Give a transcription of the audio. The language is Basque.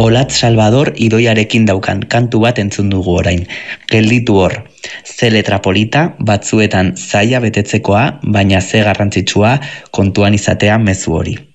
Olatz Salvador idoiarekin daukan kantu bat entzun dugu orain. Gelditu hor. Ze letra polita, batzuetan zaila betetzekoa, baina ze garrantzitsua kontuan izatea mezu hori.